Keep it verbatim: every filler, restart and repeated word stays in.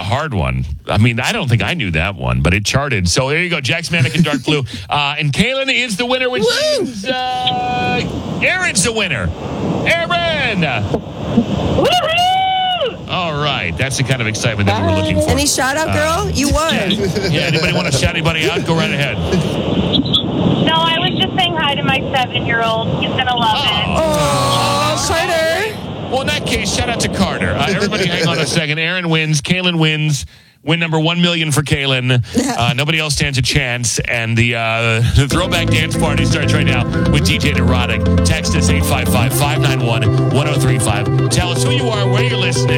hard one. I mean, I don't think I knew that one, but it charted. So there you go, Jack's Manic and Dark Blue. Uh, and Kaylin is the winner, which Woo! means uh, Aaron's the winner. Aaron! Woohoo! All right, that's the kind of excitement that we were looking for. Any shout out, girl? You won. Yeah, yeah, anybody want to shout anybody out? Go right ahead. No, I was just saying hi to my seven-year-old. He's going to love it. Oh, Carter. Well, in that case, shout out to Carter. Uh, everybody hang on a second. Aaron wins. Kaylin wins. Win number one million for Kaylin. Uh, nobody else stands a chance. And the, uh, the Throwback Dance Party starts right now with D J Neurotic. Text us eight five five, five nine one, one oh three five. Tell us who you are, where you're listening.